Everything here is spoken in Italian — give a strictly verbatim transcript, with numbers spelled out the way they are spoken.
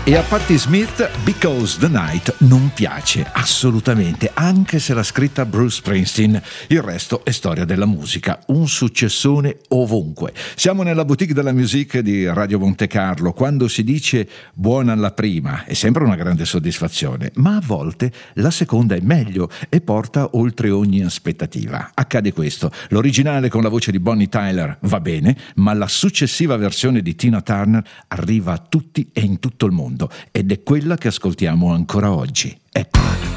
E a Patti Smith Because the Night non piace assolutamente, anche se l'ha scritta Bruce Springsteen. Il resto è storia della musica, un successone ovunque. Siamo nella boutique della music di Radio Monte Carlo. Quando si dice buona alla prima è sempre una grande soddisfazione, ma a volte la seconda è meglio e porta oltre ogni aspettativa. Accade questo: l'originale con la voce di Bonnie Tyler va bene, ma la successiva versione di Tina Turner arriva a tutti e in tutto il mondo, ed è quella che ascoltiamo ancora oggi. Ecco.